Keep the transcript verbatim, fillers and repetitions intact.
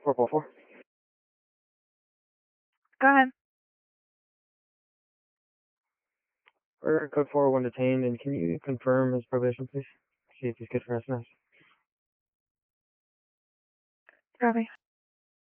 four four four. Go ahead. We're code four one detained, and can you confirm his probation, please? See if he's good for S N S. Copy.